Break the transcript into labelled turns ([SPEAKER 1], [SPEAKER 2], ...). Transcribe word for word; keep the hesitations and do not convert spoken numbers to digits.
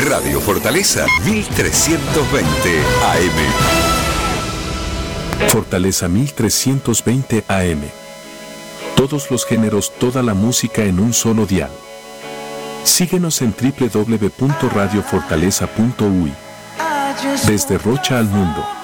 [SPEAKER 1] Radio Fortaleza mil trescientos veinte A M.
[SPEAKER 2] Fortaleza mil trescientos veinte A M. Todos los géneros, toda la música en un solo dial. Síguenos en doble u doble u doble u punto radio fortaleza punto u y. Desde Rocha al mundo.